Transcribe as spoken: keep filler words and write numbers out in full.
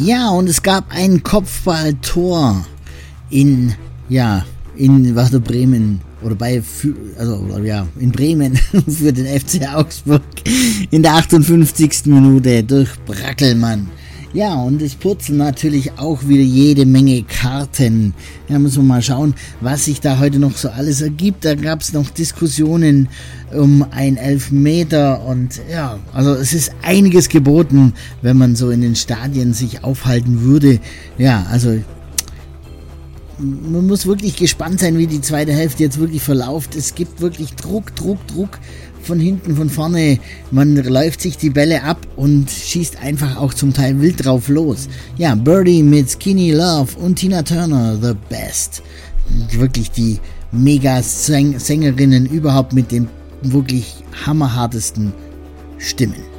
Ja, und es gab ein Kopfballtor in, ja, in Werder Bremen oder bei, also ja, in Bremen für den F C Augsburg in der achtundfünfzigsten Minute durch Brackelmann. Ja, und es purzeln natürlich auch wieder jede Menge Karten. Ja, müssen wir mal schauen, was sich da heute noch so alles ergibt. Da gab es noch Diskussionen um ein Elfmeter und ja, also es ist einiges geboten, wenn man so in den Stadien sich aufhalten würde. Ja, also man muss wirklich gespannt sein, wie die zweite Hälfte jetzt wirklich verläuft. Es gibt wirklich Druck, Druck, Druck von hinten, von vorne. Man läuft sich die Bälle ab und schießt einfach auch zum Teil wild drauf los. Ja, Birdie mit Skinny Love und Tina Turner, the best. Wirklich die Mega-Sängerinnen überhaupt mit den wirklich hammerhartesten Stimmen.